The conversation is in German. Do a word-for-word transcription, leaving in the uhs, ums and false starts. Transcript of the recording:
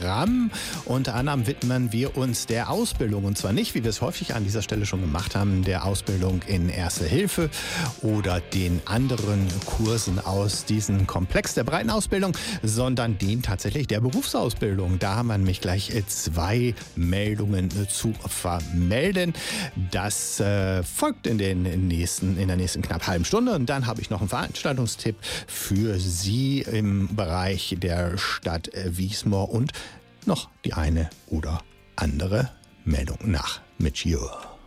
Programm. Unter anderem widmen wir uns der Ausbildung. Und zwar nicht, wie wir es häufig an dieser Stelle schon gemacht haben, der Ausbildung in Erste Hilfe oder den anderen Kursen aus diesem Komplex der breiten Ausbildung, sondern den tatsächlich der Berufsausbildung. Da haben wir nämlich gleich zwei Meldungen zu vermelden. Das äh, folgt in, den nächsten, in der nächsten knapp halben Stunde. Und dann habe ich noch einen Veranstaltungstipp für Sie im Bereich der Stadt Wiesmoor und noch die eine oder andere Meldung nach Mitchell.